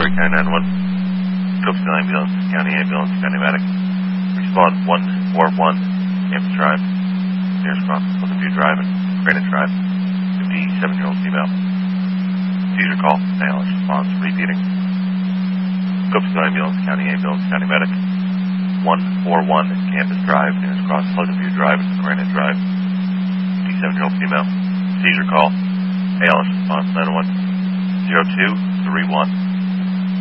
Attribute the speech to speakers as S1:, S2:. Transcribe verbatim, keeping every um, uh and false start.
S1: Story County nine one one. Cookstown Ambulance, County Ambulance, County Medic. Respond one four one, Campus Drive. Nearest cross, Pleasant View Drive and Granite Drive. fifty-seven-year-old female. Seizure call. A L S response. Repeating. Cookstown Ambulance, County Ambulance, County Medic. one four one, Campus Drive. Nearest cross, Pleasant View Drive and Granite Drive. fifty-seven-year-old female. Seizure call. A L S response nine one one. zero two three one.